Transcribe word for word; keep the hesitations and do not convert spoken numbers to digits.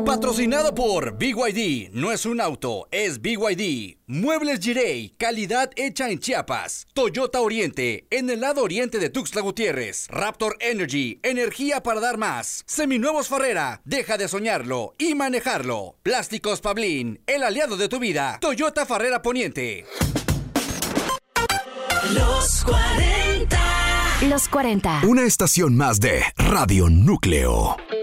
Patrocinado por B Y D. No es un auto, es B Y D. Muebles Girey, calidad hecha en Chiapas. Toyota Oriente, en el lado oriente de Tuxtla Gutiérrez. Raptor Energy, energía para dar más. Seminuevos Farrera, deja de soñarlo y manejarlo. Plásticos Pablín, el aliado de tu vida. Toyota Farrera Poniente. Los cuarenta. Los cuarenta. Una estación más de Radio Núcleo.